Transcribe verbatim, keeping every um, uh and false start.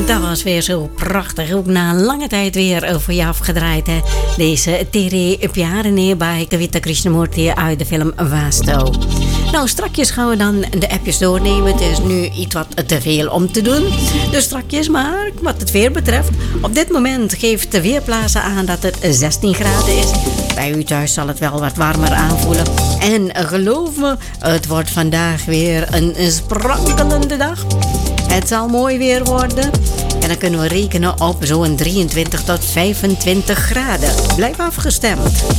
Dat was weer zo prachtig. Ook na een lange tijd weer voor je afgedraaid. Hè? Deze Tere Pyarene bij de Witte Krishnamurti uit de film Vasto. Nou, strakjes gaan we dan de appjes doornemen. Het is nu iets wat te veel om te doen. Dus strakjes, maar wat het weer betreft. Op dit moment geeft de Weerplaza aan dat het zestien graden is. Bij u thuis zal het wel wat warmer aanvoelen. En geloof me, het wordt vandaag weer een sprankelende dag. Het zal mooi weer worden. En dan kunnen we rekenen op zo'n drieëntwintig tot vijfentwintig graden. Blijf afgestemd.